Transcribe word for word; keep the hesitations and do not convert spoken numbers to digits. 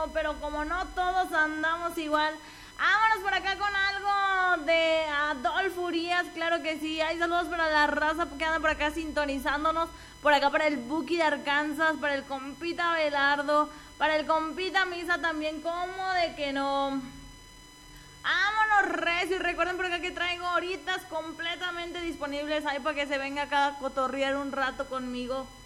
ánimo, pero como no todos andamos igual, vámonos por acá con algo de Adolfo Urias, claro que sí. Hay saludos para la raza que anda por acá sintonizándonos, por acá para el Buki de Arkansas, para el compita Belardo, para el compita Misa también, como de que no. Vámonos recio, y recuerden por acá que traigo horitas completamente disponibles ahí para que se venga acá a cotorrear un rato conmigo.